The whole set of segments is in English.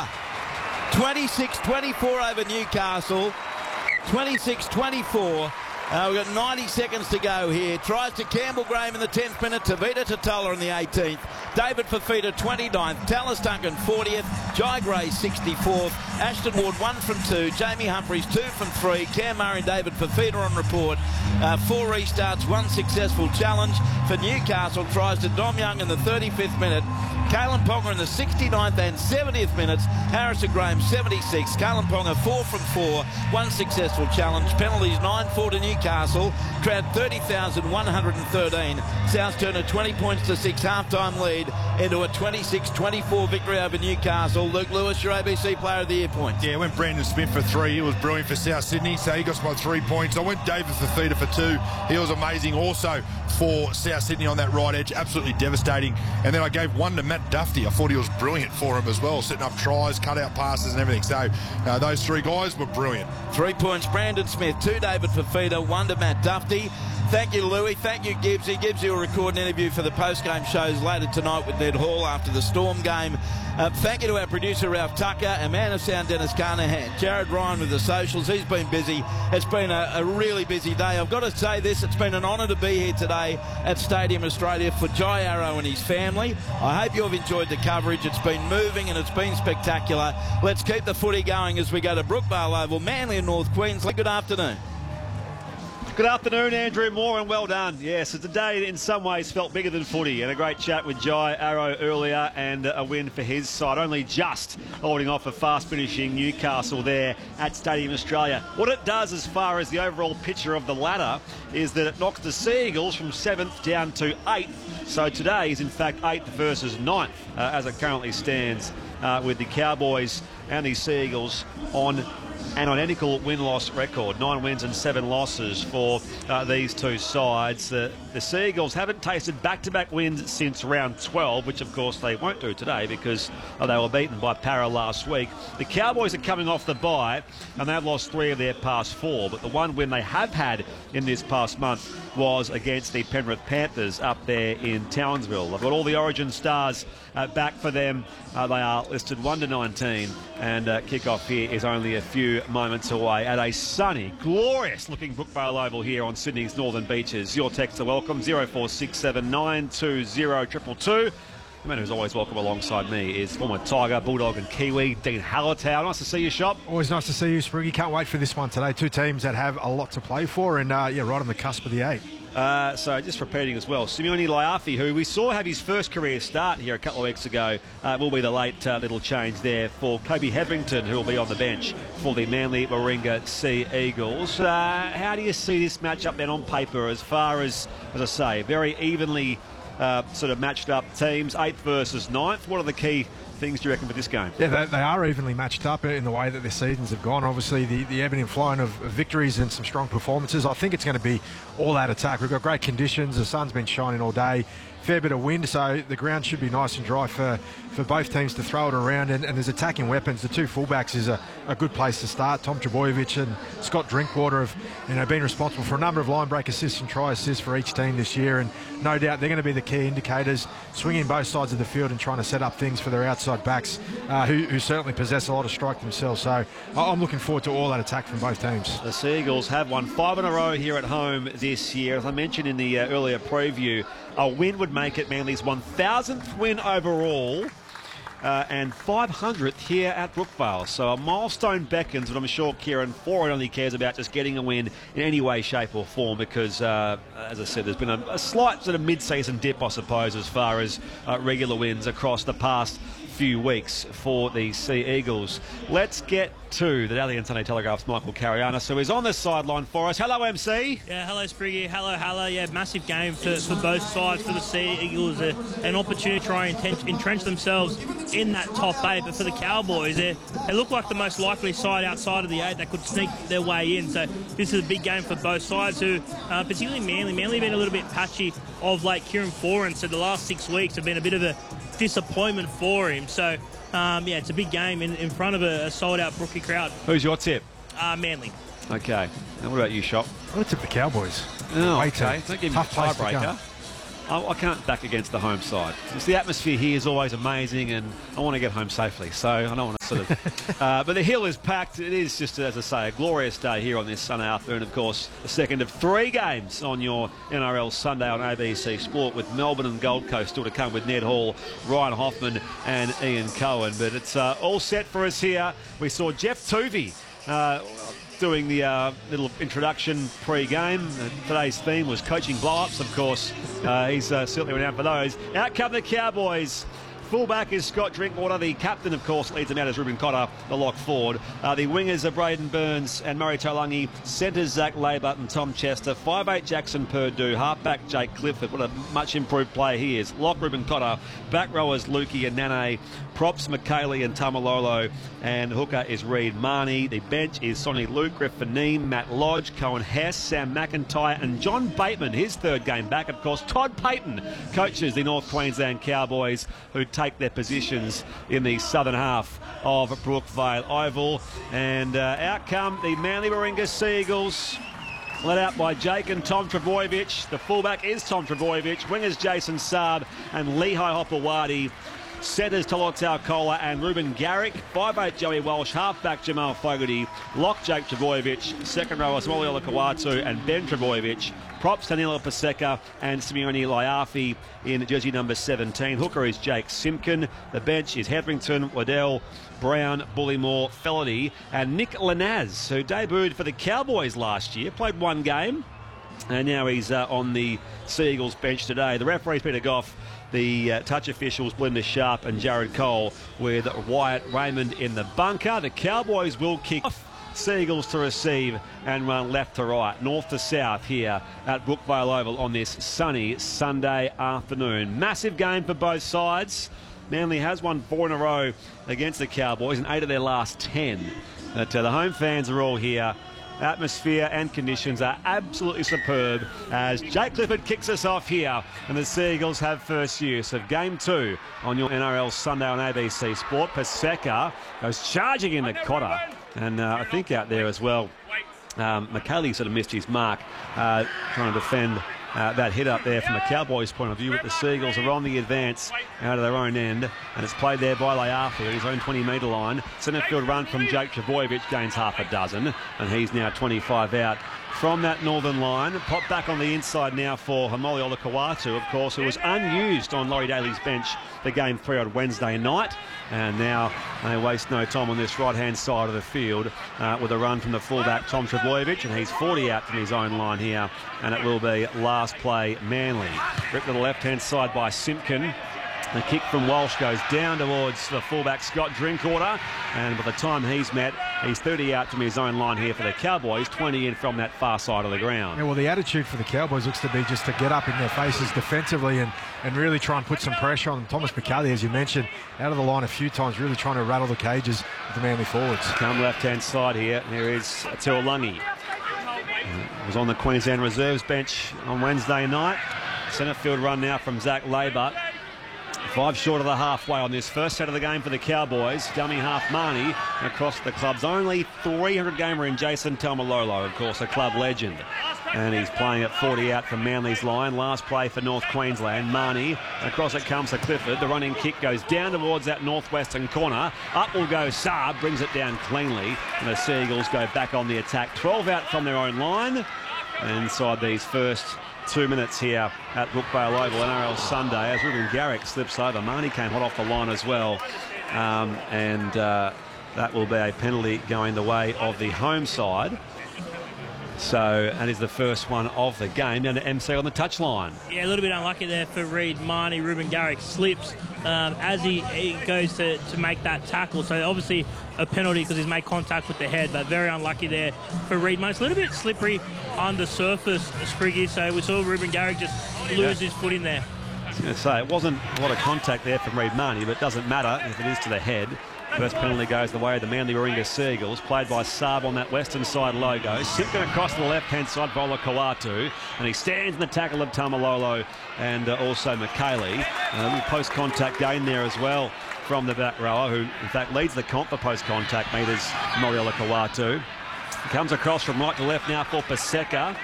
26-24 over Newcastle. 26-24. We've got 90 seconds to go here. Tries to Campbell Graham in the 10th minute. Tavita Totola in the 18th. David Fafita 29th. Tallis Duncan 40th. Jai Gray 64th. Ashton Ward 1 from 2. Jamie Humphries 2 from 3. Cam Murray and David Fafita on report. 4 restarts, 1 successful challenge for Newcastle. Tries to Dom Young in the 35th minute. Kalen Ponga in the 69th and 70th minutes. Harrison Graham 76. Kalen Ponga 4 from 4. 1 successful challenge. Penalties 9-4 to Newcastle. Crowd 30,113. South Turner 20 points to 6. Half-time lead into a 26-24 victory over Newcastle. Luke Lewis, your ABC Player of the Year points. Yeah, I went Brandon Smith for 3. He was brilliant for South Sydney, so he got my 3 points. I went David Fafita for 2. He was amazing also for South Sydney on that right edge. Absolutely devastating. And then I gave 1 to Matt Duffy. I thought he was brilliant for him as well, setting up tries, cut-out passes and everything. So those 3 guys were brilliant. 3 points, Brandon Smith. 2, David Fafita. 1 to Matt Duffy. Thank you, Louis. Thank you, Gibbsy. Gibbsy will record an interview for the post-game shows later tonight with Ned Hall after the Storm game. Thank you to our producer, Ralph Tucker, our man of sound, Dennis Carnahan. Jared Ryan with the socials. He's been busy. It's been a really busy day. I've got to say this. It's been an honour to be here today at Stadium Australia for Jai Arrow and his family. I hope you've enjoyed the coverage. It's been moving and it's been spectacular. Let's keep the footy going as we go to Brookvale Oval, Manly and North Queensland. Good afternoon. Good afternoon, Andrew Moore, and well done. Yes, it's a day that in some ways felt bigger than footy, and a great chat with Jai Arrow earlier, and a win for his side, only just holding off a fast-finishing Newcastle there at Stadium Australia. What it does as far as the overall picture of the ladder is that it knocks the Sea Eagles from 7th down to 8th. So today is in fact 8th versus 9th as it currently stands, with the Cowboys and the Sea Eagles on an identical win-loss record, 9 wins and 7 losses for these two sides. The Sea Eagles haven't tasted back-to-back wins since round 12, which of course they won't do today because they were beaten by Para last week. The Cowboys are coming off the bye and they've lost 3 of their past 4, but the one win they have had in this past month was against the Penrith Panthers up there in Townsville. They've got all the Origin stars back for them. They are listed 1 to 19, and kick-off here is only a few moments away at a sunny, glorious-looking Brookvale Oval here on Sydney's northern beaches. Your texts are welcome, 0467920222. The man who's always welcome alongside me is former Tiger, Bulldog and Kiwi, Dean Hallertau. Nice to see you, Shop. Always nice to see you, Spriggy. Can't wait for this one today. 2 teams that have a lot to play for, and yeah, right on the cusp of the 8. So just repeating as well, Simeone Laiafi, who we saw have his first career start here a couple of weeks ago, will be the late little change there for Kobe Hetherington, who will be on the bench for the Manly Warringah Sea Eagles. How do you see this matchup then on paper as far as I say, very evenly sort of matched up teams, 8th versus 9th? What are the key things do you reckon for this game? Yeah, they are evenly matched up in the way that their seasons have gone. Obviously, the ebbing and flowing of victories and some strong performances. I think it's going to be all-out attack. We've got great conditions. The sun's been shining all day. Fair bit of wind, so the ground should be nice and dry for both teams to throw it around, and there's attacking weapons. The 2 fullbacks is a good place to start. Tom Trbojevic and Scott Drinkwater have been responsible for a number of line break assists and try assists for each team this year, and no doubt they're going to be the key indicators, swinging both sides of the field and trying to set up things for their outside backs, who certainly possess a lot of strike themselves. So I'm looking forward to all that attack from both teams. The Sea Eagles have won 5 in a row here at home this year. As I mentioned in the earlier preview, a win would make it Manly's 1,000th win overall, and 500th here at Brookvale. So a milestone beckons, but I'm sure Kieran Ford only cares about just getting a win in any way, shape or form because, as I said, there's been a slight sort of mid-season dip, I suppose, as far as regular wins across the past few weeks for the Sea Eagles. Let's get to the Daily and Sunday Telegraph's Michael Cariana, so he's on the sideline for us. Hello, MC. Yeah, hello, Spriggy. Hello. Yeah, massive game for both sides. For the Sea Eagles, an opportunity to try and entrench themselves in that top 8. But for the Cowboys, they look like the most likely side outside of the 8 that could sneak their way in. So this is a big game for both sides, who, particularly Manly. Manly have been a little bit patchy of late. Kieran Foran said the last 6 weeks have been a bit of a disappointment for him. So, yeah, it's a big game in front of a sold-out Brookie crowd. Who's your tip? Manly. Okay. And what about you, Shop? I'm going to tip the Cowboys. Oh, okay. Don't give me a tough place to tiebreaker. go. I can't back against the home side. The atmosphere here is always amazing, and I want to get home safely, so I don't want to sort of... but the hill is packed. It is just, as I say, a glorious day here on this Sunday afternoon. Of course, the second of 3 games on your NRL Sunday on ABC Sport, with Melbourne and Gold Coast still to come with Ned Hall, Ryan Hoffman and Ian Cohen. But it's all set for us here. We saw Jeff Tuvey doing the little introduction pre-game. Today's theme was coaching blow-ups, of course. He's certainly renowned for those. Out come the Cowboys. Fullback is Scott Drinkwater. The captain, of course, leads them out as Ruben Cotter, the lock forward. The wingers are Braden Burns and Murray Taulagi. Centres Zach Laybutt and Tom Chester. 5'8" Jackson Perdue. Halfback Jake Clifford. What a much improved player he is. Lock Ruben Cotter. Back rowers Lukey and Nane. Props McKaylee and Tamalolo. And hooker is Reed Marnie. The bench is Sonny Luke, Griffin Neem, Matt Lodge, Cohen Hess, Sam McIntyre and John Bateman. His third game back, of course. Todd Payton coaches the North Queensland Cowboys, who take their positions in the southern half of Brookvale Oval. And out come the Manly Warringah Seagulls, led out by Jake and Tom Trbojevic. The fullback is Tom Trbojevic. Wingers Jason Saab and Lehigh Hopewadi. Centres Tolotau Kola and Ruben Garrick. 5'8" Joey Walsh. Halfback Jamal Fogarty. Lock Jake Trbojevic. Second rower Smoliola Kawatu and Ben Trbojevic. Props Danilo Paseka and Simeone Laiafi in jersey number 17. Hooker is Jake Simpkin. The bench is Hetherington, Waddell, Brown, Bullymore, Felody and Nick Lanaz, who debuted for the Cowboys last year. Played 1 game and now he's on the Seagulls bench today. The referees Peter Goff. The touch officials, Belinda Sharp and Jared Cole, with Wyatt Raymond in the bunker. The Cowboys will kick off. Seagulls to receive and run left to right, north to south here at Brookvale Oval on this sunny Sunday afternoon. Massive game for both sides. Manly has won 4 in a row against the Cowboys and 8 of their last 10. But the home fans are all here. Atmosphere and conditions are absolutely superb as Jake Clifford kicks us off here, and the Seagulls have first use of Game 2 on your NRL Sunday on ABC Sport. Paseka goes charging into Cotter, and I think out there as well, McKaylee sort of missed his mark, trying to defend that hit up there from a Cowboys point of view. But the Seagulls are on the advance out of their own end, and it's played there by Laiafi at his own 20-metre line. Centre field run from Jake Trbojevic gains half a dozen, and he's now 25 out from that northern line. Pop back on the inside now for Hamoli Olakawatu, of course, who was unused on Laurie Daly's bench for Game 3 on Wednesday night. And now they waste no time on this right-hand side of the field with a run from the fullback Tom Trbojevic, and he's 40 out from his own line here, and it will be last play Manly. Ripped to the left-hand side by Simpkin. The kick from Walsh goes down towards the fullback Scott Drinkwater, and by the time he's met, he's 30 out from his own line here for the Cowboys, 20 in from that far side of the ground. Yeah, well, the attitude for the Cowboys looks to be just to get up in their faces defensively and really try and put some pressure on them. Thomas McCulley, as you mentioned, out of the line a few times, really trying to rattle the cages with the Manly forwards. Come left-hand side here, there is Taulagi. Was on the Queensland Reserves bench on Wednesday night. Centre field run now from Zach Laybutt. 5 short of the halfway on this first set of the game for the Cowboys. Dummy half Marnie across the club's only 300 gamer in Jason Tamalolo, of course, a club legend. And he's playing at 40 out from Manly's line. Last play for North Queensland. Marnie, across it comes to Clifford. The running kick goes down towards that northwestern corner. Up will go Saab, brings it down cleanly. And the Seagulls go back on the attack. 12 out from their own line. And inside these first 2 minutes here at Brookvale Oval, NRL Sunday, as Ruben Garrick slips over. Marnie came hot off the line as well. That will be a penalty going the way of the home side. So that is the first one of the game. Down to MC on the touchline. Yeah, a little bit unlucky there for Reed Marnie. Ruben Garrick slips as he goes to make that tackle. So obviously a penalty because he's made contact with the head, but very unlucky there for Reed Marnie. It's a little bit slippery on the surface, Spriggy. So we saw Ruben Garrick just lose his foot in there. I was going to say, it wasn't a lot of contact there from Reed Marnie, but it doesn't matter if it is to the head. First penalty goes the way of the Manly Warringah Seagulls, played by Saab on that western side logo. Simpkin across to the left-hand side for Olakawatu, and he stands in the tackle of Tamalolo and also McKaylee. A little post-contact gain there as well from the back rower, who in fact leads the comp for post-contact meters, Mori Olakawatu. Comes across from right to left now for Paseka.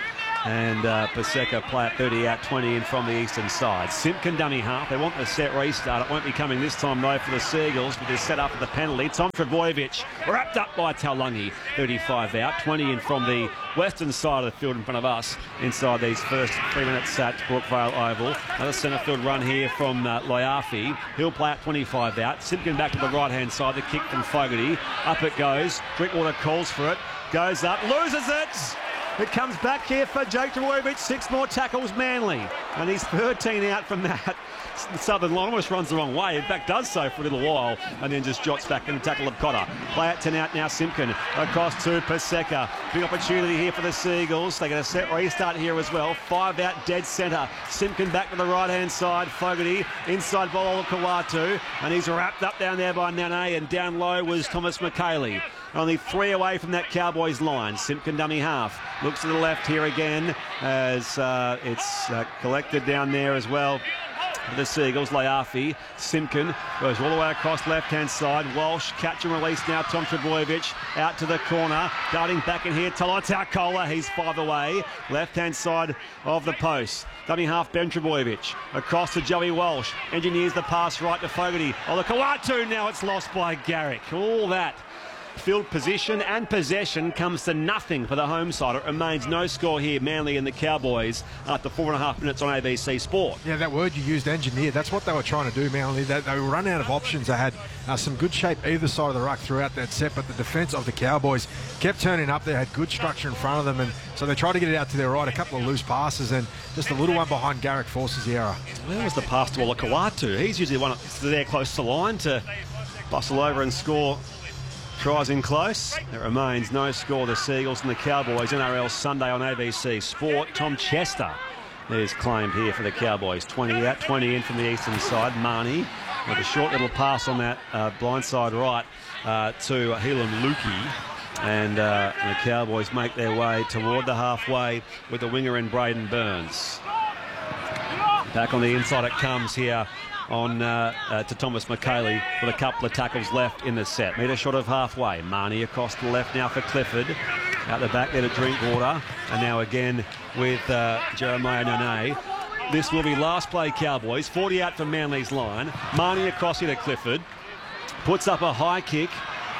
And Paseka play at 30 out, 20 in from the eastern side. Simpkin dummy half. They want the set restart. It won't be coming this time though for the Seagulls, but they're set up at the penalty. Tom Trbojevic wrapped up by Taulagi. 35 out, 20 in from the western side of the field in front of us inside these first 3 minutes at Brookvale Oval. Another centre field run here from Loiafi. He'll play at 25 out. Simpkin back to the right hand side. The kick from Fogarty. Up it goes. Drinkwater calls for it. Goes up. Loses it. It comes back here for Jake Trbojevic. 6 more tackles, Manly. And he's 13 out from that. The southern line almost runs the wrong way. In fact, does so for a little while and then just jots back in the tackle of Cotter. Play at 10 out now, Simpkin. Across to Paseka. Big opportunity here for the Seagulls. They get a set restart here as well. 5 out, dead centre. Simpkin back to the right-hand side. Fogarty inside ball Kawatu. And he's wrapped up down there by Nane. And down low was Thomas McKaylee. Only 3 away from that Cowboys line. Simpkin dummy half. Looks to the left here again as it's collected down there as well. The Seagulls, Loiafi, Simpkin goes all the way across left-hand side. Walsh, catch and release now. Tom Trbojevic out to the corner. Darting back in here. Talatakola, he's 5 away. Left-hand side of the post. Dummy half, Ben Trbojevic. Across to Joey Walsh. Engineers the pass right to Fogarty. Oh, the Kawatu, now it's lost by Garrick. All that field position and possession comes to nothing for the home side. It remains no score here, Manly and the Cowboys, after 4.5 minutes on ABC Sport. Yeah, that word you used, engineer, that's what they were trying to do, Manly. They were running out of options. They had some good shape either side of the ruck throughout that set, but the defence of the Cowboys kept turning up. They had good structure in front of them, and so they tried to get it out to their right. A couple of loose passes, and just a little one behind Garrick forces the error. Where was the pass to Olakau'atu? He's usually one that's there close to the line to bustle over and score tries in close. It remains no score. The Seagulls and the Cowboys. NRL Sunday on ABC Sport. Tom Chester is claimed here for the Cowboys. 20 out, 20 in from the eastern side. Marnie with a short little pass on that blindside right to Helam Lukey. And the Cowboys make their way toward the halfway with the winger in Braden Burns. Back on the inside it comes here on to Thomas McKaylee with a couple of tackles left in the set. Metre short of halfway. Marnie across to the left now for Clifford. Out the back there to Drinkwater. And now again with Jeremiah Nane. This will be last play Cowboys. 40 out from Manly's line. Marnie across here to Clifford. Puts up a high kick.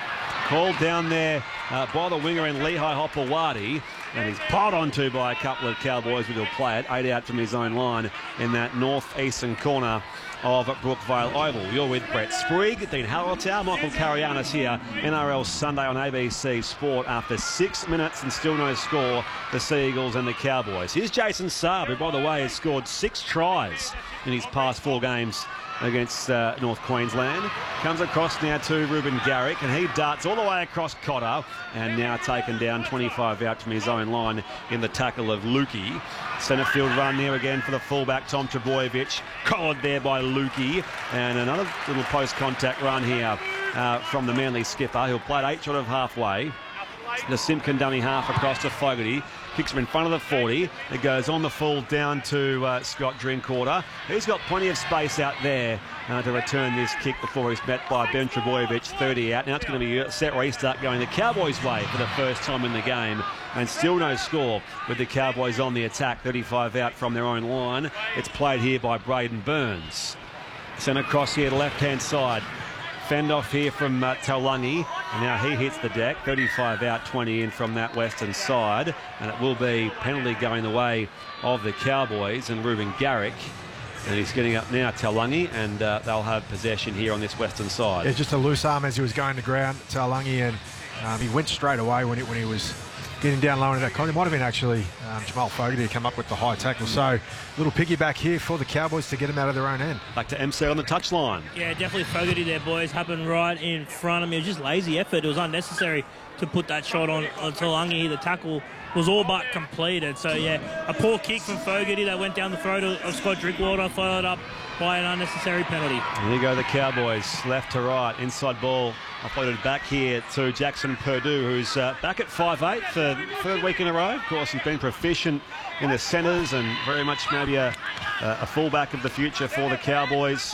Called down there by the winger in Lehigh Hopewadi. And he's piled onto by a couple of Cowboys who will play it. 8 out from his own line in that north-eastern corner of Brookvale Oval. You're with Brett Sprigg, Dean Hallertau, Michael Carianis here. NRL Sunday on ABC Sport after 6 minutes and still no score. The Seagulls and the Cowboys. Here's Jason Saab, who, by the way, has scored 6 tries in his past 4 games against North Queensland. Comes across now to Ruben Garrick, and he darts all the way across Cotter, and now taken down 25 out from his own line in the tackle of Lukey. Centre field run there again for the fullback, Tom Trbojevic. Collared there by Lukey, and another little post-contact run here from the Manly skipper, who'll play at 8 short of halfway. The Simpkin dummy half across to Fogarty. Kicks him in front of the 40. It goes on the full down to Scott Drinkwater. He's got plenty of space out there to return this kick before he's met by Ben Trbojevic, 30 out. Now it's going to be a set restart going the Cowboys' way for the first time in the game. And still no score with the Cowboys on the attack. 35 out from their own line. It's played here by Braden Burns. Sent across here to left-hand side. Fend off here from Taulagi, and now he hits the deck. 35 out, 20 in from that western side, and it will be penalty going the way of the Cowboys and Ruben Garrick. And he's getting up now, Taulagi, and they'll have possession here on this western side. Yeah, just a loose arm as he was going to ground, Taulagi, and he went straight away when he was getting down low into that corner. It might have been actually Jamal Fogarty to come up with the high tackle. So little piggyback here for the Cowboys to get him out of their own end. Back to MC on the touchline. Yeah, definitely Fogarty there, boys. Happened right in front of me. It was just lazy effort. It was unnecessary to put that shot on Taulagi. The tackle was all but completed. So, yeah, a poor kick from Fogarty that went down the throat of Scott Drinkwater, followed up by an unnecessary penalty. There you go, the Cowboys, left to right, inside ball. Offloaded back here to Jackson Purdue, who's back at 5'8" for the 3rd week in a row. Of course, he's been proficient in the centres and very much maybe a fullback of the future for the Cowboys.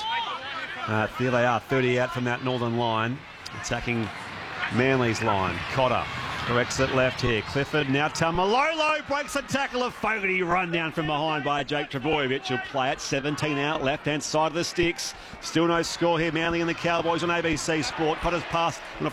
There they are, 30 out from that northern line, attacking Manly's line. Cotter Corrects it left here. Clifford now Tamalolo breaks the tackle of Fogarty. Run down from behind by Jake Trebojevic. He'll play it 17 out, left-hand side of the sticks. Still no score here. Manly and the Cowboys on ABC Sport. Potter's pass on a